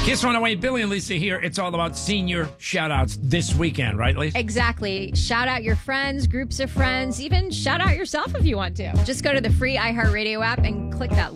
Kiss 108, Billy and Lisa here. It's all about senior shout-outs this weekend, right, Lisa? Exactly. Shout out your friends, groups of friends, even shout out yourself if you want to. Just go to the free iHeartRadio app and click that